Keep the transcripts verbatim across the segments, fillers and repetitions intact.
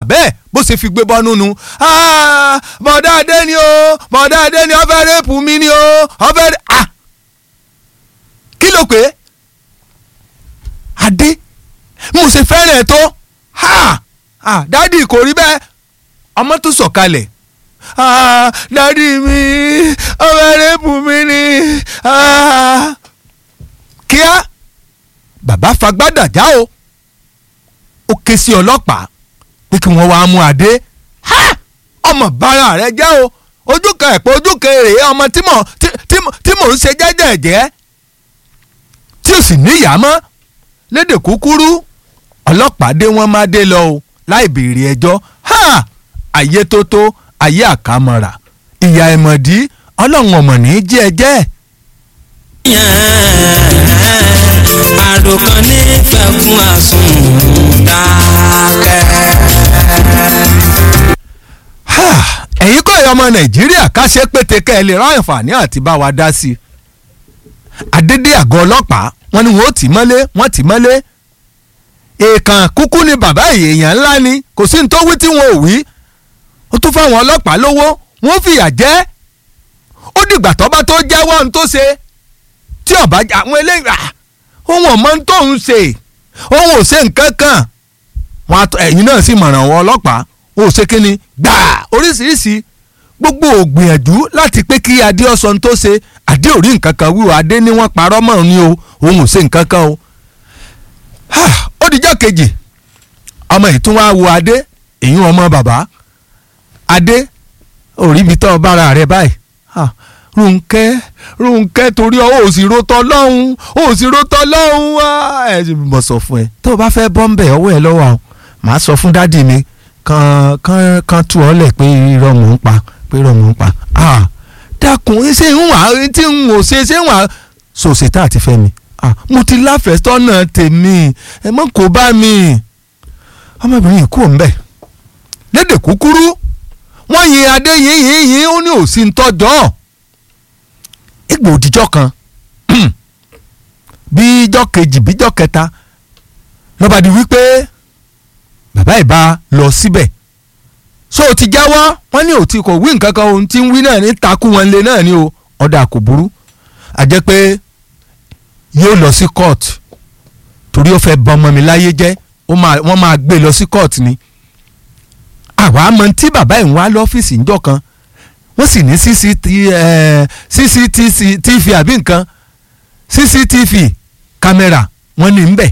bàbá ẹ̀ bó ṣe fi gbé bọ́nú nu bọ̀dá adé ni o bọ̀dá adé ni ó fẹ́ rẹ́pù mi ni o ó fẹ́ rẹ́ kí ló pé adé mo ṣe fẹ́rẹ̀ tó dádì kò rí bẹ́ẹ̀ ọmọ tó sọ̀kalẹ̀ dádì mi ó fẹ́ rẹ́pù mi ni kíá bàbá fagbádà já o ó ké sí ọlọ́pàá pé kí wọ́n wá mú adé ọmọ bàrà rẹ jẹ́ o ojú kan ẹ̀pọ̀ ojú kan èrè ọmọ tí mò ń ṣe jẹ́jẹ̀jẹ́ tí ó sì níyàá mọ́ lédè kúkúrú ọlọ́pàá dé wọ́n má dé lọ o láì béèrè ẹjọ́ ayé tó tó ayé àkàmọ́ra ìyá ẹ̀mọ̀dí ọlọ́run ọmọ ní í jẹ́ ẹjẹ́. àròkàn ní fẹ̀kún àsùn dákẹ́. ẹ̀yin kọ́ ẹ̀yọ́ ọmọ nàìjíríà ká ṣe pété kẹ́ ẹ lè rán àǹfààní àti bá wa dá sí i. àdédé àgọ́ ọlọ́pàá wọ́n ní wọ́n ó tì í mọ́lé wọ́n tì í mọ́lé. èèkàn kúkú ni bàbá èèyàn ńlá ni kò sí ní tó wí tí wọn ò wí. ó tún fáwọn ọlọ́pàá lówó wọ́n fìyà jẹ. ó dìgbà tó bá tó jẹ́wọ́ ohun tó ṣe tí ọba àwọn eléyìí ohun ọmọ tó ń ṣe ohun ò ṣe nǹkan kan wọn ẹ̀yin náà sì mọ̀ràn wọn ọlọ́pàá ó ṣe kínni gbà oríṣiríṣi gbogbo ògbìyànjú láti pé kí adé ọsàn tó ṣe adé ò rí nǹkan kan wíwọ adé ní wọ́n parọ́ mọ́ ni o òun ò ṣe nǹkan kan o. ó dijọ́ kejì ọmọ yìí tún wá wo adé èyí ọmọ bàbá adé ò rí ibi tó bára rẹ báyìí Rónkẹ́ Rónkẹ́ torí ọ ò sì rótọ́ lọ́hùn ò sì rótọ́ lọ́hùn ẹ ẹ mọ̀ sọ fún ẹ tó o bá fẹ́ bọ́m̀bẹ̀ ọwọ́ ẹ lọ́wọ́ àwọn màá sọ fún dádì mi kan kan kan tú ọ lẹ̀ pé irọ́ mò ń pa pé irọ́ mò ń pa dákun ṣé ń wà tí ń wò ṣe ṣé ń wà sòṣè tá àti fẹ́ mi mo ti láfẹ̀ẹ́ tọ́nà tèmi ẹ mọ̀ kó bá mi ọmọbìnrin yìí kú òun bẹ̀ lédè kúkúrú wọ́n yin adé yín yín yín ó ní òsì ń tọ́jọ́ ìgbò òdìjọ́ kan bíjọ́ kejì bíjọ́ kẹta lọ́ba di wípé bàbá ìbá lọ síbẹ̀ so ti jáwọ́ wọ́n ní òtí kò wí nǹkan kan ohun tí ń wí náà ní takú wọn lé náà ni o ọ̀dà kò burú a jẹ́ pé yóò lọ sí court torí ó fẹ́ bọ́ ọmọ mi láyé jẹ́ wọ́n máa gbé lọ sí court ni àwa mọ̀ tí bàbá ẹ̀ ń wá lọ́fíìsì ńjọ́ kan wọ́n sì ní cctv àbí nǹkan cctv kámẹ́rà wọ́n ní nbẹ̀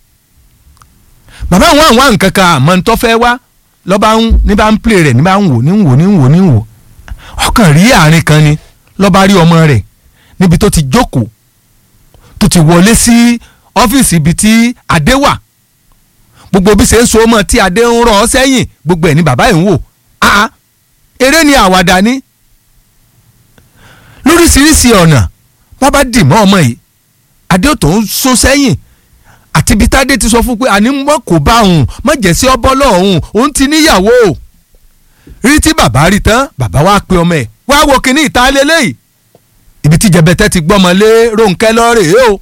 bàbá wọn àwọn nǹkan kan àmọ́ tó fẹ́ wá lọ́ba ń ní bá ń play rẹ̀ ní bá ń wò ní ń wò ní ń wò ní ń wò ọkàn rí àárín kan ni lọ́ba rí ọmọ rẹ̀ níbi tó ti jókòó tó ti wọlé sí ọ́fíìsì ibi tí adé wà gbogbo bí ṣe ń so mọ́ tí adé ń rọ̀ ọ́ sẹ́yìn gbogbo ẹ̀ ní bàbá ẹ̀ ń wò áá eré ni àwàdà ni lóríṣiríṣi ọ̀nà wọ́n bá dì mọ́ ọmọ yìí adé tó ń so sẹ́yìn àti ibi tádé ti sọ fún pé àní mọ́ kò bá òun mọ́ jẹ́ sí ọbọ̀ lọ́hùn òun ti níyàwó rí tí bàbá rí tán bàbá wa pe ọmọ ẹ̀ wá wo kíní ìta lélẹ́yìí ibi tí jẹbẹtẹ ti gbọ́mọ lé Rónkẹ́ lọ́rẹ̀ o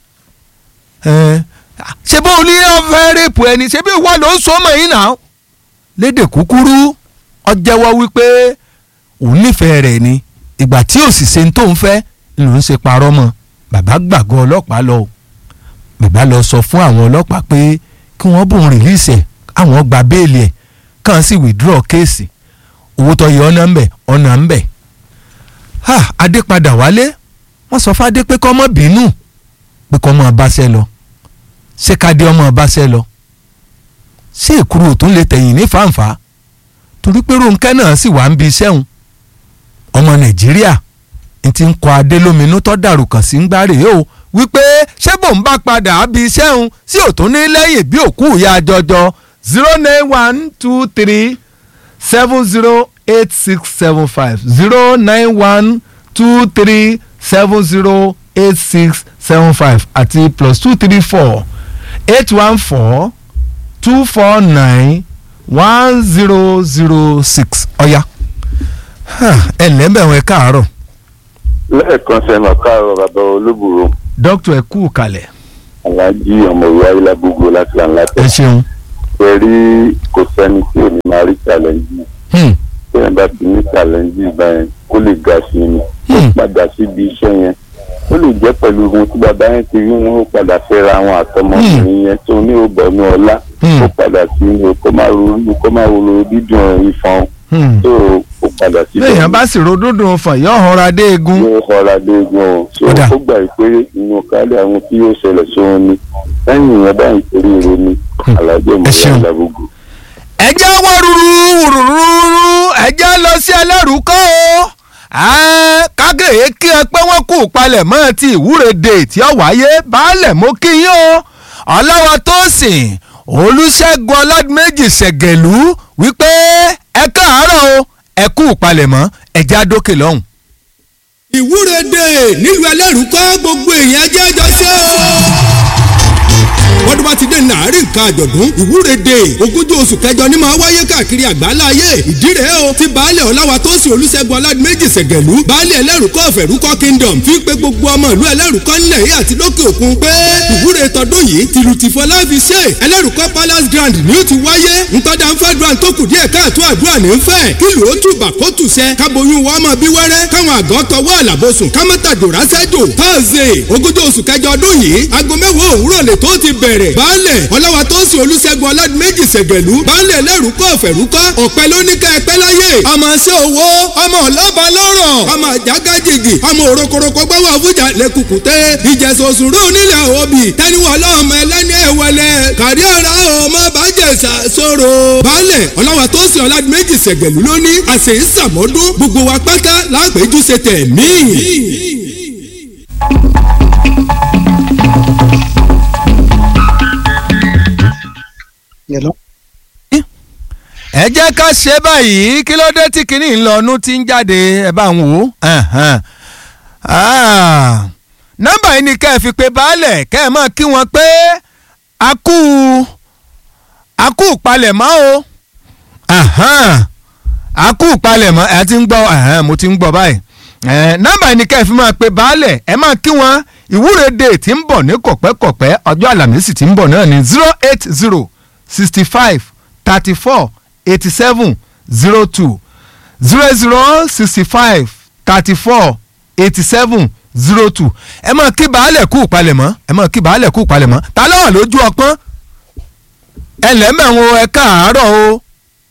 ṣé bó o ní ọ̀fẹ́ rèpù ẹni ṣé bí wọ́n ló ń so ọmọ yìí náà lédè kúkúrú ó jẹ́wọ́ wípé òun nífẹ̀ẹ́ rẹ̀ ni ìgbà tí òsì ṣe ń tó ń fẹ́ ló ń ṣe parọ́ mọ́ bàbá gbàgbọ́ ọlọ́pàá lọ bàbá lọ sọ fún àwọn ọlọ́pàá pé kí wọ́n bùn rìlíìsì ẹ̀ àwọn gba béèlì ẹ̀ kàn sí withdraw kéèsì owó tó yẹ ọ̀nà ń bẹ̀ ọ̀nà ń bẹ̀ adé padà wálé wọ́n sọ fádé pé kọ́ mọ́ bínú pé kọ́ mọ́ abáṣẹ́ lọ ṣé kádé ọmọ abáṣẹ́ lọ ṣé èkúrú òtún lè tẹ̀yìn ní fàǹfà torí pé Rónkẹ́ náà sì wà ń bi iṣẹ́ òun ọmọ Nàìjíríà n ti ń kọ adé lóminú tó dàrú kàn sí ń gbárè o wípé ṣé bò ń bá padà á bi iṣẹ́ òun sí òtún ní lẹ́yìn bí òkú ìyá jọjọ zero nine one two three seven zero eight six seven five zero nine one two three seven zero eight six seven five àti plus two three four eight one four two four nine one zero zero six ọ̀ya ẹ lẹ́mbẹ̀rún ẹ káàárọ̀. lẹ́ẹ̀kan sẹ́nu káàárọ̀ bàbá olúbùrọ̀. dókítà ẹ kú kalẹ̀. aláàjì ọmọ ìwé ayélujára láti là ń látẹ̀. ẹ ṣeun. ṣe rí kò sẹ́ni tí ò ní máa rí challenge tí ẹ̀ bá ti ní challenge báyẹn ó lè ga sí ni ó padà síbi iṣẹ́ yẹn ó lè jẹ́ pẹ̀lú ohun tí bàbá yẹn ti rí wọn ó padà fẹ́ra àwọn àtọmọkùnrin yẹn tó ní ògbọ́nú ọlá ó padà sí ní kó má ro kó má ro dídùn ìfọ̀n tó ó padà sí. bẹ́ẹ̀ yẹn bá sì ro dúndùn fàn yóò họra dé egun. yóò họra dé egun o so ó gbà pé inú kálí àwọn tí yóò ṣẹlẹ̀ sóhun ni lẹ́yìn ìyẹn báyìí torí ìró ni alájọ mọ̀lẹ́ alábògò. ẹ jẹ́ wọ́n rúru rúru ẹ jẹ́ lọ sí ẹlẹ́rùkọ́ o kágèé kí ẹ pé wọ́n kú palẹ̀ mọ́ ti ìwúre dé tí ó wáyé baálẹ̀ mo kí yín o ọlọ́wọ́ tó sìn olùṣègùn ọládùméjì ṣẹ̀gẹ̀lú wípé ẹ káàárọ̀ o ẹ kú palẹ̀ mọ́ ẹ jẹ́ àdókè lọ́hùn. ìwúre dé nílùú ẹlẹ́rùkọ́ gbogbo èèyàn jẹ́ ẹjọ́ ṣe o wọ́n bá ti dé nàárín nǹkan àjọ̀dún ìwúre dé ogúnjọ́ oṣù kẹjọ ní máa wáyé káàkiri àgbáńlá ayé ìdí rèé o ti baálẹ̀ ọláwa tó sì olùṣègùn ọládùméjì ṣẹ̀gẹ̀lú baálẹ̀ ẹlẹ́rùkọ́ ọ̀fẹ́rùkọ́ kingdom fi pé gbogbo ọmọ ìlú ẹlẹ́rùkọ́ nílẹ̀ yìí àti lókè òkun pé ìwúre tọdún yìí tìlù tìfọlá fi ṣe ẹlẹ́rùkọ́ palace grand ni ó ti wáyé ntọ́jà ń fẹ́ dùn tó kù díẹ̀ káàtó àdúrà ní fẹ́ kílù ó tùbà kó tùṣẹ́ káboyún wọn mọ bí wẹ́rẹ́ káwọn àgọ́ tọwọ́ àlàbòsùn kámẹ́tàdò rásẹ́dò thursday ogúnjọ́ oṣù kẹjọ ọdún yìí aago mẹ́wàá òwúrọ̀ lè tó ti bẹ̀rẹ̀ baálẹ̀ ọlọ́wà tó sì olùṣègùn ọládùméjì ṣẹ̀gẹ̀lú baálẹ̀ ẹlẹ́rùkọ́ ọ̀fẹ́rùkọ́ ọ̀pẹ lóníkà ẹ̀pẹ́ láyé ọmọ ṣẹ́ owó ọmọ ọlọ́ba lọ́rọ̀ ọmọ àjàgájìgì ọmọ òrokoroko gbọ́wọ́ fújà lẹ́kùkùtẹ́ ìjẹ̀sọ̀sùn rú nílẹ̀ òbí tẹ́niwọ̀ ọlọ́mọ ẹlẹ́ni ẹ̀wẹ̀lẹ̀ kàrí ọ̀rá ọmọ bàjẹ́sà sọ̀rọ̀ baálẹ̀ ọlọ́wà tó sì ọládùméjì ṣẹ̀gẹ̀lú lóní àṣẹ ìsàmọ́dún gbogbo wa pátá láàpẹ́jù ṣe tẹ̀ míì. ẹ jẹ́ ká ṣe báyìí kí ló dé tí kinní ńlọnú ti ń jáde ẹ bá ń wò ó. nọ́mbà yìí ni kẹ́ ẹ fi pe baálẹ̀ kẹ́ ẹ máa kí wọn pé a kú a kú palẹ̀mọ́ o a kú palẹ̀mọ́ ẹ ti ń gbọ́ mo ti ń gbọ́ báyìí. nọ́mbà yìí ni kẹ́ ẹ fi máa pe baálẹ̀ ẹ máa kí wọn ìwúre dé tí ń bọ̀ ní kọ̀pẹ́kọ̀pẹ́ ọjọ́ àlàmísì tí ń bọ̀ náà ní zero eight zero sixty five thirty four eighty seven zero two zero zero sixty five thirty four eighty seven zero two ẹ máa kí baálẹ̀ kú palẹ̀mọ́ ẹ máa kí baálẹ̀ kú palẹ̀mọ́ ta ló wà lójú ọpọ́n ẹ lẹ́mẹ̀wọ̀n ẹ káàárọ̀ o.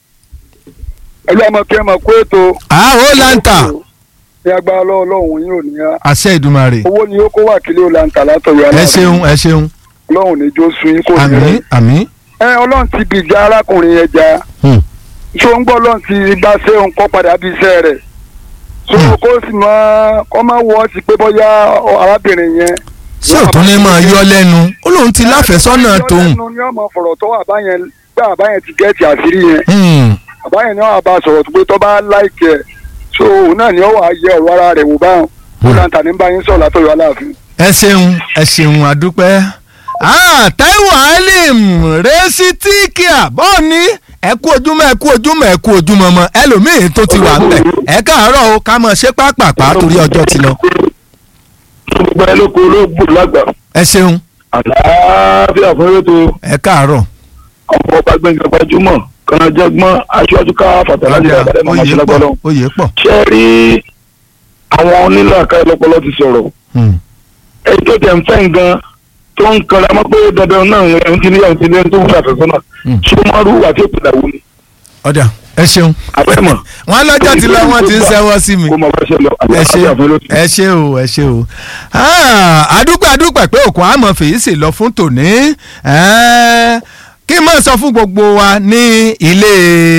ẹlú ọmọ kí ẹ máa kó ètò. àá ó láǹtà. ní agbára ọlọ́run yóò ní á. àṣẹ Ìdùmarè. owó ni ó kó wà kílé ó láǹtà látọ̀yọ̀ aláàbò. ẹ ṣeun ẹ ṣeun. ọlọ́run ní jó sun yín kò ní rẹ̀. àmín àmín. ẹ ọlọ́run ti bìjà arákùnrin yẹn jà. so ń gbọ́ ọlọ́run ti bá ṣe òun kọ́ padà bí iṣẹ́ rẹ̀. so kó sì máa kọ́ máa wọ́ sí pé bóyá arábìnrin yẹn. ṣé òtún ní máa yọ lẹ́nu ó lóun ti láfẹ̀sọ́nà tóun. yọ lẹ́nu ni ọmọ fọ̀rọ̀ tó àbáyẹn gbé àbáyẹn ti gẹ́ẹ̀tì àṣírí yẹn. àbáyẹn ni wọ́n bá sọ̀rọ̀ tó pé tó bá láìkẹ́ so òun náà ni ó wàá yẹ ọ̀rọ̀ ara rẹ̀ wò báwọn. ó láǹtà ní báyìí sọ̀rọ̀ látọ̀yọ̀ aláàfin. ẹ ṣeun ẹ ṣeun àdúpẹ́. ah Taiwo Alim resitíkìá bọ́ọ̀ ni ẹ kú ojúmọ́ ẹ kú ojúmọ́ ẹ kú ojúmọ́ mọ́ ẹlòmíín tó ti wà ń bẹ̀ ẹ káàárọ̀ o ká mọ̀ ṣe pápápá torí ọjọ́ ti lọ. gbogbo ẹ ló kó olóògbò lágbà. ẹ ṣeun. àlàáfíà fún ètò. ẹ káàárọ̀. ọmọ ọba gbẹ̀ngàn gbajúmọ̀ kan jẹ́gbọ́n aṣáájú ká fàtàlá ní àgbàdo mọ́ àti lágbàdo. oyè pọ̀. ṣé ẹ rí àwọn onílò àkàrà lọ́pọlọ ti sọ̀rọ̀. ẹjọ́ tẹ̀ ń fẹ́ gan tó ń kanra mọ́ pé dandan náà ẹ̀hún ti níyàwó ti lé tó wúlò àfẹ́sọ́nà ṣé ó máa rú wà tí ó pè dàwó ni. ọ̀dà ẹ ṣeun. àbẹ́mọ̀. wọ́n lọ́jọ́ tí lọ wọ́n ti ń ṣẹ́wọ́ sí mi. kó mọ bá ṣe lọ ẹ ṣe ẹ ṣe o ẹ ṣe o. àdúpẹ́ àdúpẹ́ pé òkú àmọ́ fèyísì lọ fún tòní kí n máa sọ fún gbogbo wa ní ilé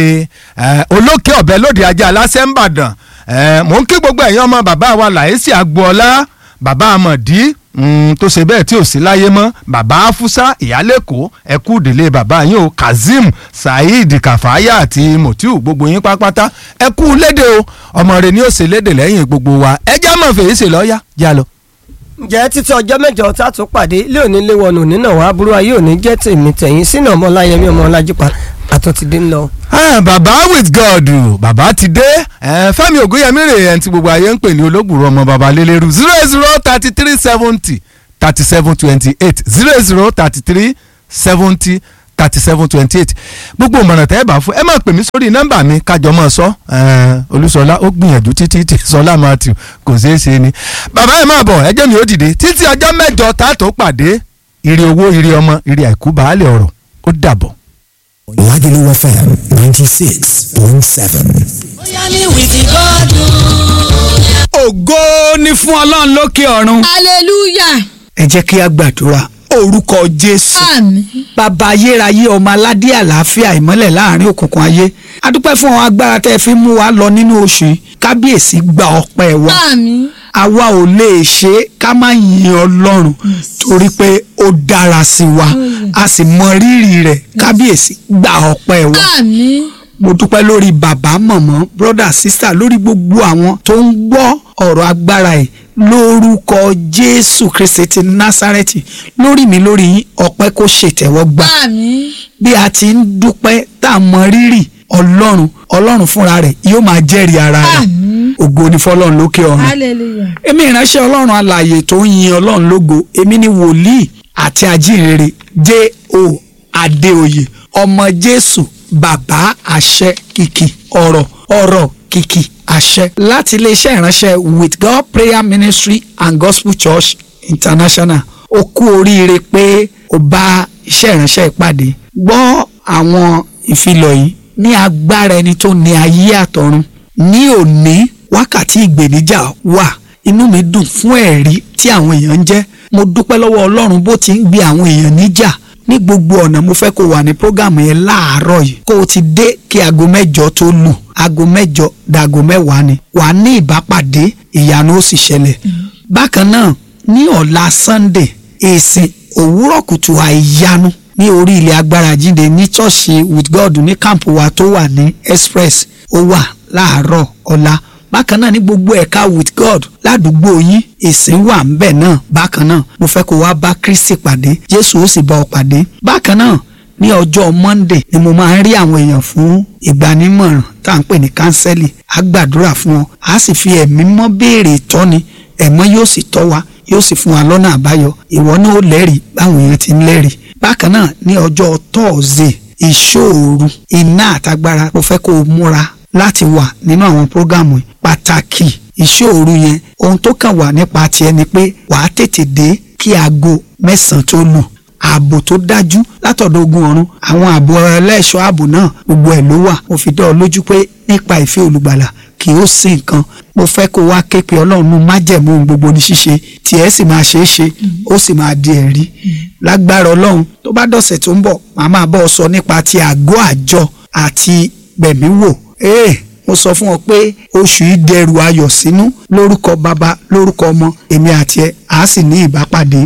olókè ọ̀bẹ lóde ajá aláṣẹ ńbàdàn mò ń kí gbogbo ẹ̀yin ọmọ bàbá wa Láìsí Agboola bàbá Amọ̀dí tó ṣe bẹ́ẹ̀ tí ò sí láyé mọ́ bàbá Afusa ìyálẹ́kọ̀ọ́ ẹ̀kú ìdílé bàbá yín o Kazeem Saheed Kàfáyà àti Motiu gbogbo yín pápátá ẹ̀kú léde o ọmọ rẹ̀ ni ó ṣe léde lẹ́yìn gbogbo wa ẹjẹ́ mọ̀ fèyí ṣe lọ́ọ́yà yá lọ. ǹjẹ́ títí ọjọ́ mẹ́jọ tá a tún pàdé ilé òní lé wọnú nínà wá aburú ayé òní jẹ́ tèmi tẹ̀yìn sínú ọmọ ọláyẹmí ọmọ ọlájípa àtúntì dé ń lọ. bàbá with God bàbá ti dé Fẹ́mi Ògúnyẹmí rè ẹni tí gbogbo ayé ń pè ní olóògbòrò ọmọ bàbá lélẹ́rú zero zero thirty three seventy thirty seven twenty eight zero zero thirty three seventy thirty seven twenty eight gbogbo ìmọ̀ràn tẹ́ ẹ bá fún ẹ máa pè mí sórí nọ́mbà mi kájọ máa sọ Olúṣọlá ó gbìyànjú títí tí Sọlá Matthew kò ṣeé ṣe ni bàbá ẹ máa bọ̀ ẹjẹ́ mi ó dìde títí ọjọ́ mẹ́jọ tá a tó pàdé ire owó ire ọmọ ire àìkú baálé ọ̀rọ̀ ó dàbọ̀. Lagelu F M ninety-six point seven. bóyá ní wìtí gọ́dún. ògo ni fún ọlọ́run lókè ọ̀run. hallelujah. ẹ jẹ́ kí a gbàdúrà orúkọ jésù. àmín. bàbá ayérayé ọmọ aládé àlàáfíà ìmọ́lẹ̀ láàrin òkùnkùn ayé a dúpẹ́ fún àwọn agbára tẹ́ ẹ fi mú wa lọ nínú oṣù yìí kábíyèsí gba ọpẹ́ wa. àmín. àwa ò lè ṣe é ká má yin ọlọ́run torí pé ó dára sí wa a sì mọ rírì rẹ̀ kábíyèsí gba ọpẹ́ wa. àmín. mo dúpẹ́ lórí bàbá mọ̀mọ́ brother sister lórí gbogbo àwọn tó ń gbọ́ ọ̀rọ̀ agbára ẹ̀ lórúkọ jésù kristi ti násárẹ́tì lórí mi lórí yín ọpẹ́ kó ṣètẹ́wọ́gbà. àmín. bí a ti ń dúpẹ́ tá a mọ rírì ọlọ́run ọlọ́run fúnra rẹ̀ yóò máa jẹ́rìí ara rẹ̀. àmín. ògo ni fọlọ́run lókè ọ̀run. hallelujah. èmi ìránṣẹ́ ọlọ́run alààyè tó ń yin ọlọ́run lógo èmi ni wòlíì àti ajínrere J O Adéoyè ọmọ jésù bàbá àṣẹ kìkì ọ̀rọ̀ ọ̀rọ̀ kìkì àṣẹ láti iléeṣẹ́ ìránṣẹ́ With God Prayer Ministry and Gospel Church International. ó kú oríire pé ó bá iṣẹ́ ìránṣẹ́ ìpàdé gbọ́ àwọn ìfilọ̀ yìí ní agbára ẹni tó ní ayé àtọ̀run. ní òní wákàtí ìgbèníjà wà inú mi dùn fún ẹ̀rí tí àwọn èèyàn ń jẹ́ mo dúpẹ́ lọ́wọ́ ọlọ́run bó ti ń gbé àwọn èèyàn níjà ní gbogbo ọ̀nà. mo fẹ́ kó wà ní prógámù yẹn láàárọ̀ yìí kó o ti dé kí aago mẹ́jọ tó lù aago mẹ́jọ dàgò mẹ́wàá ni wà á ní ìbápàdé ìyanu ó sì ṣẹlẹ̀. bákan náà ní ọ̀la Sunday ìsìn òwúrọ̀ kùtù àìyanu ní orí ilẹ̀ agbára jíǹde ní ṣọ́ọ̀ṣì With God ní kámpù wa tó wà ní Express ó wà láàárọ̀ ọ̀la. bákan náà ní gbogbo ẹ̀ka With God ládùúgbò yín ìsìn wà ń bẹ̀ náà. bákan náà mo fẹ́ kó wá bá Kristi pàdé Jésù ó sì bá ọ pàdé. bákan náà ní ọjọ́ Monday ni mo máa ń rí àwọn èèyàn fún ìgbanímọ̀ràn tá à ń pè ní kánsẹ́lì á gbàdúrà fún ọ á sì fi ẹ̀mí mọ́ béèrè ìtọ́ni ẹ̀mọ́ yóò sì tọ́ wa yóò sì fún wa lọ́nà àbáyọ ìwọ náà ó lẹ́rìí báwọn èèyàn ti ń lẹ́rìí. bákan náà ní ọjọ́ Thursday ìṣòru iná àtagbára mo fẹ́ kó o múra láti wà nínú àwọn prógámù pàtàkì ìṣòru yẹn ohun tó kàn wà nípa tiẹ̀ ni pé wàá tètè dé kí aago mẹ́sàn-án tó lù. ààbò tó dájú látọ̀dọ̀ ogun ọ̀run àwọn ààbò ẹlẹ́ṣọ́ ààbò náà gbogbo ẹ̀ ló wà. mo fi dá ọ lójú pé nípa ìfẹ́ olùgbàlà kì ó sí nǹkan. mo fẹ́ kó wá képe ọlọ́run májẹ̀mú ohun gbogbo ní ṣíṣe tí ẹ sì máa ṣeé ṣe ó sì máa di ẹ̀rí. lágbára ọlọ́run tó bá dọ̀sẹ̀ tó ń bọ̀ màá máa bọ́ ọ sọ nípa ti àgọ́ àjọ àti gbẹ̀míwò. ee mo sọ fún ọ pé oṣù yìí dẹrù ayọ̀ sínú lórúkọ bàbá lórúkọ ọmọ èmi àti ẹ àá sì ní ìbápàdé.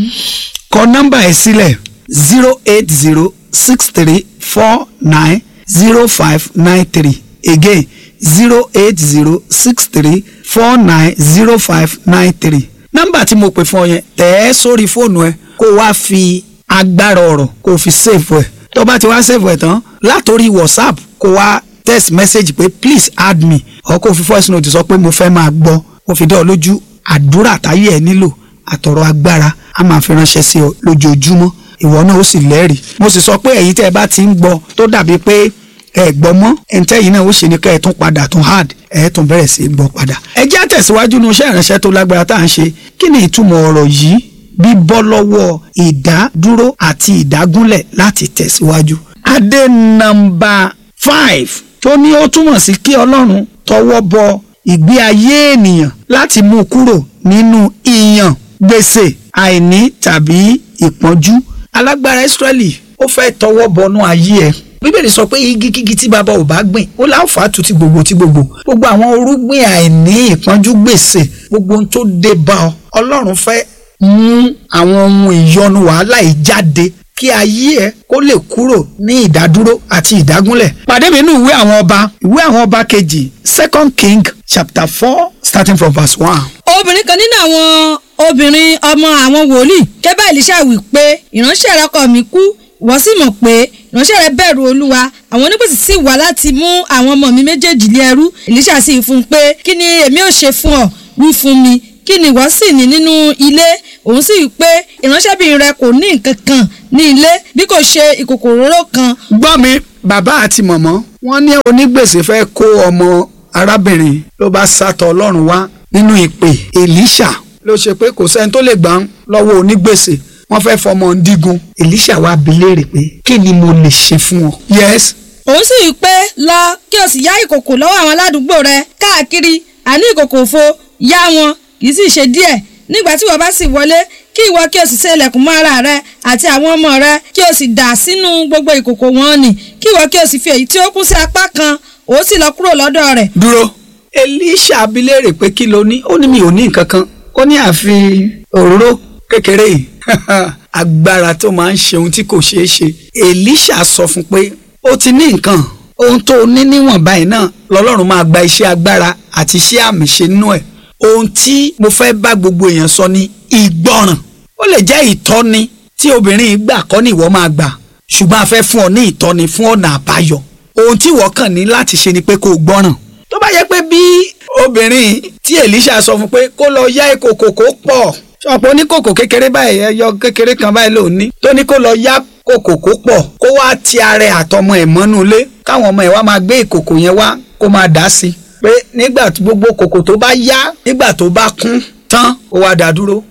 kọ nọ́mbà ẹ sílẹ̀ zero eight zero six three four nine zero five nine three again zero eight zero six three four nine zero five nine three. nọ́mbà tí mo pè fún ọ yẹn tẹ̀ ẹ́ sórí fóònù ẹ kó wá fi agbára ọ̀rọ̀ kó fi save ẹ̀ tó bá ti wá save ẹ̀ tán látòrí WhatsApp kó wá text message pé please add me or kó fi voice note sọ pé mo fẹ́ máa gbọ́ mo fi dá ọ lójú àdúrà táyé ẹ nílò àtọ̀rọ̀ agbára a máa fi ránṣẹ́ sí ọ lójoojúmọ́ ìwọ náà ó sì lẹ́rìí. mo sì sọ pé èyí tẹ́ ẹ bá ti ń gbọ́ tó dàbí pé ẹ gbọ́ mọ́ ẹ̀ǹtẹ́ yìí náà ó ṣe ni ká ẹ tún padà tún hard ẹ tún bẹ̀rẹ̀ sí í gbọ́ padà. ẹ jẹ́ àtẹ̀síwájú ní iṣẹ́ ìránṣẹ́ tó lágbára tá à ń ṣe kí ni ìtumọ̀ ọ̀rọ̀ yìí bíbọ́ lọ́wọ́ ìdádúró àti ìdágúnlẹ̀ láti tẹ̀síwájú. adé nọ́mbà five tó ní ó túmọ̀ sí kí ọlọ́run tọwọ́ bọ ìgbé ayé ènìyàn láti mú kúrò nínú ìyàn gbèsè àìní tàbí ìpọ́njú. alágbára Ísírẹ́lì ó fẹ́ tọwọ́ bọnú ayé ẹ. bíbélì sọ pé igi kígi tí bàbá ò bá gbìn ó láǹfà tu ti gbogbo ti gbogbo gbogbo àwọn orúgbìn àìní ìpọ́njú gbèsè gbogbo ohun tó dé bá ọ ọlọ́run fẹ́ mú àwọn ohun ìyọnu wàhálà yìí jáde kí ayé ẹ kó lè kúrò ní ìdádúró àti ìdágúnlẹ̀. pàdé mi nínú ìwé àwọn ọba ìwé àwọn ọba kejì second king chapter four starting from verse one. obìnrin kan nínú àwọn obìnrin ọmọ àwọn wòlíì ké bá Èlíṣà wí pé ìránṣẹ́ rẹ ọkọ mi kú ìwọ sì mọ̀ pé ìránṣẹ́ rẹ bẹ̀rù Olúwa àwọn onígbèsè sì wá láti mú àwọn ọmọ mi méjèèjì lé ẹrú. Èlíṣà sì fún un pé kí ni èmi ò ṣe fún ọ wí fún mi kí ni ìwọ sì ní nínú ilé òun sì pé ìránṣẹ́bìnrin rẹ̀ kò ní nǹkan kan ní ilé bí kò ṣe ìkòkò òróró kan. gbọ́ mi bàbá àti mọ̀mọ́ wọ́n ní onígbèsè fẹ́ kó ọmọ arábìnrin ló bá sátọ̀ ọlọ́run wá nínú ìpè Èlíṣà ló ṣe pé kò sẹ́ni tó lè gbà ń lọ́wọ́ onígbèsè wọ́n fẹ́ fọmọ ń dígun Èlíṣà wá bi léèrè pé kí ni mo lè ṣe fún ọ. yes. òun sì wí pé lọ kí o sì yá ìkòkò lọ́wọ́ àwọn aládùúgbò rẹ káàkiri àní ìkòkò òfo yá wọn kì í sì ṣe díẹ̀ nígbà tí wọ́n bá sì wọlé kí ìwọ kí o sì ṣe ilẹ̀kùn mọ́ ara rẹ àti àwọn ọmọ rẹ kí o sì dà sínú gbogbo ìkòkò wọn nì kí ìwọ kí o sì fi èyí tí ó kún sí apá kan ó sì lọ kúrò lọ́dọ̀ rẹ̀. dúró Èlíṣà bi léèrè pé kí ló ní ó ní mi ò ní nǹkan kan ó ní àfi òróró kékeré yìí agbára tó máa ń ṣe ohun tí kò ṣeé ṣe Èlíṣà sọ fún pé ó ti ní nǹkan ohun tó ní níwọ̀n báyìí náà lọ́lọ́run máa gba iṣẹ́ agbára àti iṣẹ́ àmì ṣe nínú ẹ̀ ohun tí mo fẹ́ bá gbogbo èèyàn sọ ni ìgbọràn ó lè jẹ́ ìtọ́ni tí obìnrin gbà kọ́ ni ìwọ máa gbà ṣùgbọ́n a fẹ́ fún ọ ní ìtọ́ni fún ọ̀nà àbáyọ ohun tí ìwọ kàn ní láti ṣe ni pé kó o gbọ́ràn tó bá yẹ pé bí obìnrin tí Èlíṣà sọ fún pé kó lọ yá ìkòkò kó pọ̀ ṣọ̀pọ̀ ní kòkò kékeré báyìí ẹyọ kékeré kan báyìí ló ní tó ní kó lọ yá kòkò kó pọ̀ kó wá ti ara ẹ̀ àtọmọ ẹ̀ mọ́nú ilé káwọn ọmọ ẹ̀ wá máa gbé ìkòkò yẹn wá kó máa dà sí i pé nígbà gbogbo kòkò tó bá yá nígbà tó bá kún tán ó wá dá dúró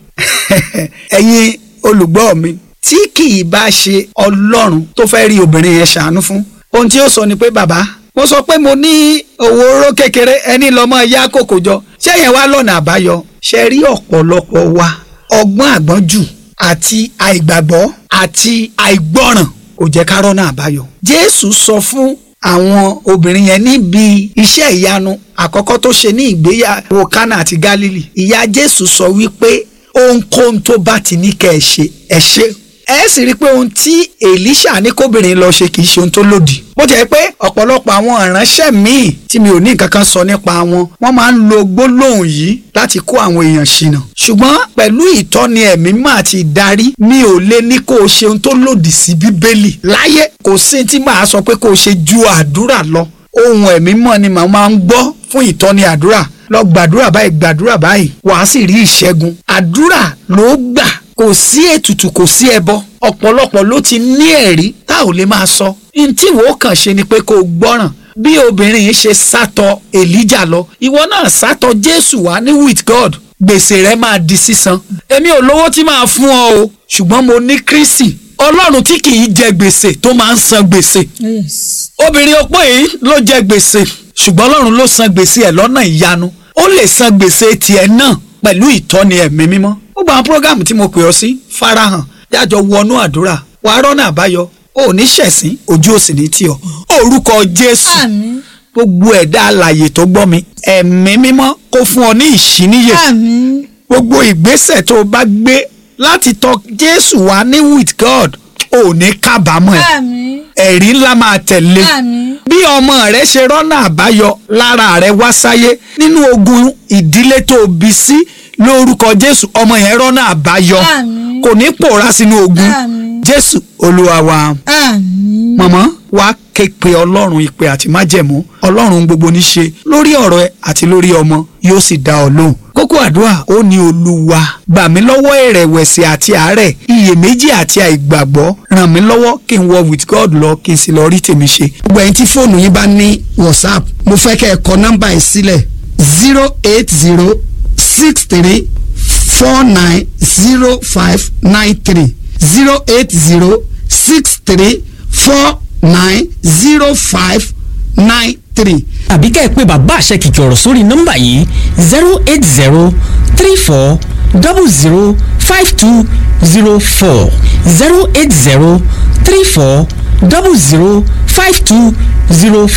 ẹ̀yin olùgbọ́ mi tí kì í bá ṣe Ọlọ́run tó fẹ́ rí obìnrin yẹn ṣàánú fún ohun tí ó sọ ni pé bàbá mo sọ pé mo ní owó oró kékeré ẹni lọ́mọ yá kòkò jọ ṣé yẹn wá lọ́nà àbáyọ ṣe rí ọ̀pọ̀lọpọ̀ wa ọgbọ́n àgbọ́njù àti àìgbàgbọ́ àti àìgbọ́ràn kò jẹ́ ká rọ́nà àbáyọ. Jésù sọ fún àwọn obìnrin yẹn níbi iṣẹ́ ìyanu àkọ́kọ́ tó ṣe ní ìgbéyàwó Kánà àti Gálílì ìyá Jésù sọ wípé ohunkóhun tó bá ti ní kẹ́ ẹ ṣe ẹ ṣe ẹ sì rí i pé ohun tí Èlíṣà ní kóbìnrin lọ ṣe kì í ṣe ohun tó lòdì bó jẹ́ pé ọ̀pọ̀lọpọ̀ àwọn ìránṣẹ́ míì tí mi ò ní nǹkan kan sọ nípa wọn wọ́n máa ń lo gbólóhùn yìí láti kó àwọn èèyàn ṣìnà ṣùgbọ́n pẹ̀lú ìtọ́ni ẹ̀mí mà àti ìdarí mi ò lè ní kó o ṣe ohun tó lòdì sí Bíbélì láyé kò sí tí màá sọ pé kó o ṣe ju àdúrà lọ ohun ẹ̀mí mọ́ ni màá máa ń gbọ́ fún ìtọ́ni àdúrà lọ gbàdúrà báyìí gbàdúrà báyìí wàá sì rí ìṣẹ́gun àdúrà ló gbà kò sí ètùtù kò sí ẹbọ ọ̀pọ̀lọpọ̀ ló ti ní ẹ̀rí tá ò lè máa sọ ní tí ìwọ kàn ṣe ni pé kó o gbọ́ràn bí obìnrin yìí ṣe sátọ Èlíjà lọ ìwọ náà sátọ Jésù wá ní with God gbèsè rẹ máa di sísan èmi ò lówó tí máa fún ọ o ṣùgbọ́n mo ní Kristi Ọlọ́run tí kì í jẹ gbèsè tó máa ń san gbèsè obìnrin opó yìí ló jẹ gbèsè ṣùgbọ́n Ọlọ́run ló san gbèsè ẹ̀ lọ́nà ìyanu ó lè san gbèsè tiẹ̀ náà pẹ̀lú ìtọ́ni ẹ̀mí mímọ́ ó gba program tí mo pè ọ sí farahàn jájọ wọnú àdúrà wàá rọ́nà àbáyọ ò ní ṣẹ̀sín ojú òsì ní tì ọ́ orúkọ Jésù àmín gbogbo ẹ̀dá alààyè tó gbọ́ mi ẹ̀mí mímọ́ kó fún ọ ní ìṣíníyè àmín gbogbo ìgbésẹ̀ tó o bá gbé láti tọ̀ Jésù wá ní with God ò ní kábàámọ̀ ẹ̀ àmín ẹ̀rí ńlá máa tẹ̀lé àmín bí ọmọ rẹ ṣe rọ́nà àbáyọ lára rẹ wá sáyé nínú ogun ìdílé tó bí sí lórúkọ Jésù ọmọ yẹn rọ́nà àbáyọ àmín kò ní pòórá sínú ogun àmín Jésù Olúwa wa. àmín mọ̀mọ́ wá ké pe Ọlọ́run ìpè àti májẹ̀mú Ọlọ́run gbogbo ní ṣe lórí ọ̀rọ̀ ẹ àti lórí ọmọ yóò sì dá ọ lóhùn. kókó àdúrà ó ní Olúwa gbà mí lọ́wọ́ ìrẹ̀wẹ̀sì àti àárẹ̀ iyèméjì àti àìgbàgbọ́ ràn mí lọ́wọ́ kí n wọ with God lọ kí n sì lọ rí tèmi ṣe. gbogbo ẹ̀yin tí fóònù yín bá ní WhatsApp mo fẹ́ kẹ́ ẹ kọ nọ́mbà yìí sílẹ̀ zero eight zero six three four nine zero five nine three zero eight zero six three four nine zero five nine three. àbí ká ẹ pé bàbá àṣẹ kìkì ọ̀rọ̀ sórí nọ́mbà yìí zero eight zero three four double zero five two zero four zero eight zero three four double zero five two zero